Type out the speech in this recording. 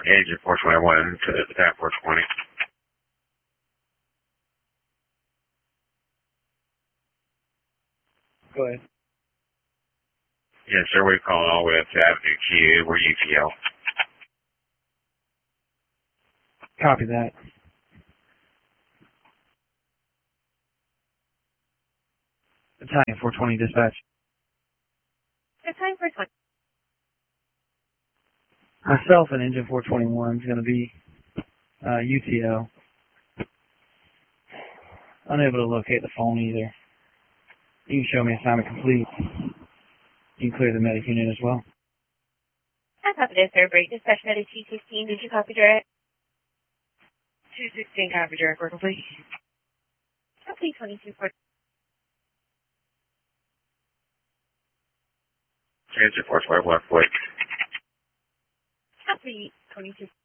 Engine 421 to the tap 420. Go ahead. Yes, sir. We're calling all the way up to Avenue Q. We're UTL. Copy that. Battalion 420 dispatch. Battalion 420. Myself and Engine 421 is going to be UTL. Unable to locate the phone either. You can show me assignment complete. You can clear the medic unit as well. I copied it, sir. Break dispatch medic 216. Did you copy direct? 216 copy direct. We're complete. Complete 22. Engine 421, wait. Complete 22.